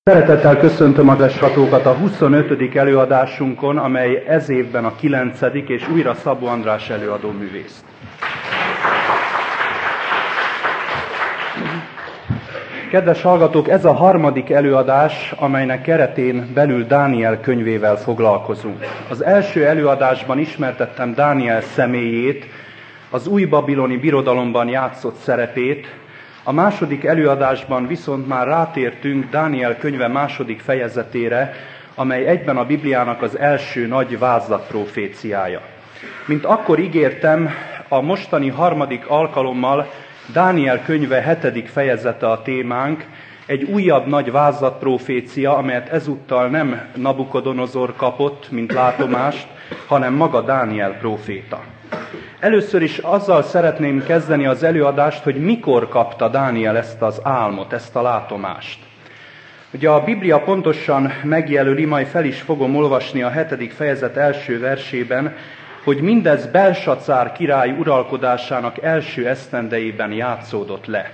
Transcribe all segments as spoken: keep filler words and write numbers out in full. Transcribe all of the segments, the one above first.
Szeretettel köszöntöm az hallgatókat a huszonötödik előadásunkon, amely ez évben a kilencedik és újra Szabó András előadó művész. Kedves hallgatók, ez a harmadik előadás, amelynek keretén belül Dániel könyvével foglalkozunk. Az első előadásban ismertettem Dániel személyét, az új babiloni birodalomban játszott szerepét. A második előadásban viszont már rátértünk Dániel könyve második fejezetére, amely egyben a Bibliának az első nagy vázlatproféciája. Mint akkor ígértem, a mostani harmadik alkalommal Dániel könyve hetedik fejezete a témánk, egy újabb nagy vázlatprofécia, amelyet ezúttal nem Nabukodonozor kapott, mint látomást, hanem maga Dániel próféta. Először is azzal szeretném kezdeni az előadást, hogy mikor kapta Dániel ezt az álmot, ezt a látomást. Ugye a Biblia pontosan megjelöli, majd fel is fogom olvasni a hetedik fejezet első versében, hogy mindez Belsacár király uralkodásának első esztendejében játszódott le.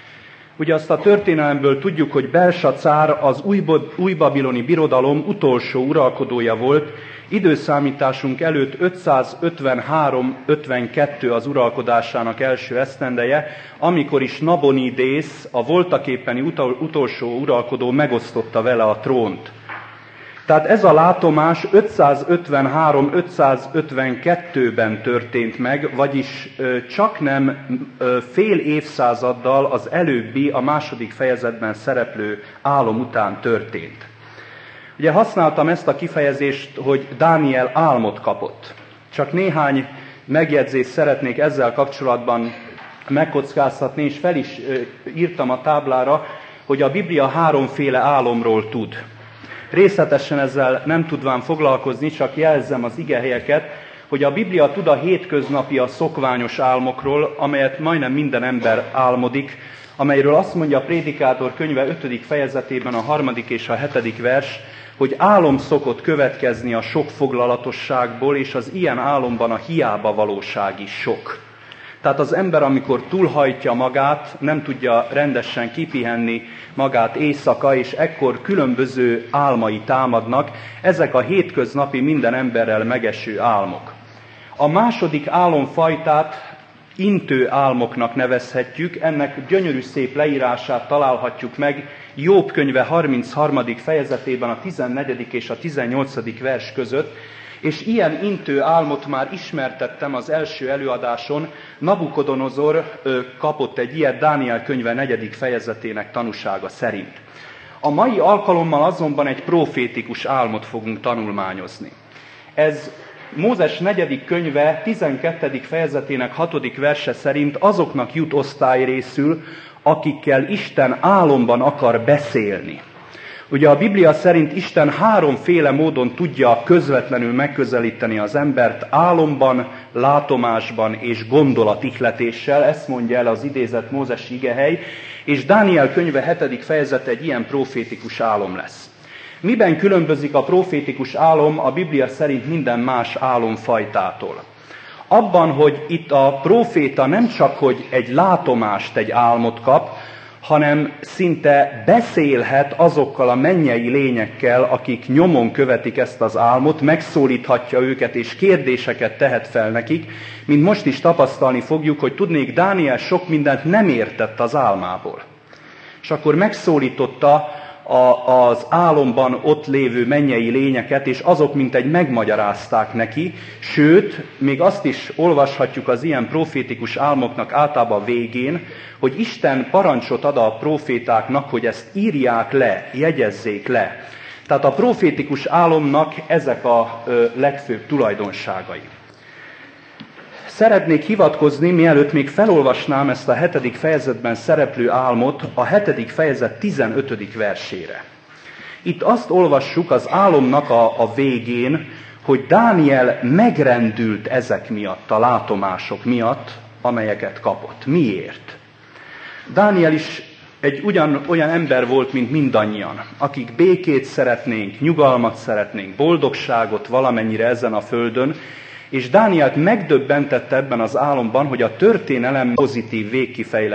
Ugye azt a történelemből tudjuk, hogy Belsacár az új babiloni birodalom utolsó uralkodója volt, időszámításunk előtt ötszázötvenhárom ötvenkettő az uralkodásának első esztendeje, amikor is Nabonidész, a voltaképpeni utolsó uralkodó megosztotta vele a trónt. Tehát ez a látomás ötszázötvenhárom ötszázötvenkettőben történt meg, vagyis csaknem fél évszázaddal az előbbi, a második fejezetben szereplő álom után történt. Ugye használtam ezt a kifejezést, hogy Dániel álmot kapott. Csak néhány megjegyzést szeretnék ezzel kapcsolatban megkockáztatni, és fel is írtam a táblára, hogy a Biblia háromféle álomról tud. Részletesen ezzel nem tudván foglalkozni, csak jelzem az igehelyeket, hogy a Biblia tud a hétköznapi, a szokványos álmokról, amelyet majdnem minden ember álmodik, amelyről azt mondja a Prédikátor könyve ötödik fejezetében a harmadik és a hetedik vers, hogy álom szokott következni a sok foglalatosságból, és az ilyen álomban a hiába valóság is sok. Tehát az ember, amikor túlhajtja magát, nem tudja rendesen kipihenni magát éjszaka, és ekkor különböző álmai támadnak, ezek a hétköznapi minden emberrel megeső álmok. A második álomfajtát intő álmoknak nevezhetjük, ennek gyönyörű szép leírását találhatjuk meg Jobb könyve harmincharmadik fejezetében a tizennegyedik és a tizennyolcadik vers között, és ilyen intő álmot már ismertettem az első előadáson. Nabukodonozor kapott egy ilyet Dániel könyve negyedik fejezetének tanúsága szerint. A mai alkalommal azonban egy profétikus álmot fogunk tanulmányozni. Ez Mózes negyedik könyve tizenkettedik fejezetének hatodik verse szerint azoknak jut osztályrészül, akikkel Isten álomban akar beszélni. Ugye a Biblia szerint Isten háromféle módon tudja közvetlenül megközelíteni az embert: álomban, látomásban és gondolatihletéssel, ezt mondja el az idézett mózesi igehely, és Dániel könyve hetedik fejezete egy ilyen profétikus álom lesz. Miben különbözik a profétikus álom a Biblia szerint minden más álomfajtától? Abban, hogy itt a próféta nem csak, hogy egy látomást, egy álmot kap, hanem szinte beszélhet azokkal a mennyei lényekkel, akik nyomon követik ezt az álmot, megszólíthatja őket és kérdéseket tehet fel nekik, mint most is tapasztalni fogjuk, hogy tudnék, Dániel sok mindent nem értett az álmából. És akkor megszólította A, az álomban ott lévő mennyei lényeket, és azok mintegy megmagyarázták neki, sőt, még azt is olvashatjuk az ilyen profétikus álmoknak általában a végén, hogy Isten parancsot ad a profétáknak, hogy ezt írják le, jegyezzék le. Tehát a profétikus álomnak ezek a ö, legfőbb tulajdonságai. Szeretnék hivatkozni, mielőtt még felolvasnám ezt a hetedik fejezetben szereplő álmot, a hetedik fejezet tizenötödik versére. Itt azt olvassuk az álomnak a, a végén, hogy Dániel megrendült ezek miatt, a látomások miatt, amelyeket kapott. Miért? Dániel is egy ugyan olyan ember volt, mint mindannyian, akik békét szeretnénk, nyugalmat szeretnénk, boldogságot valamennyire ezen a földön, és Dánielt megdöbbentette ebben az álomban, hogy a történelem pozitív végkifejlesztése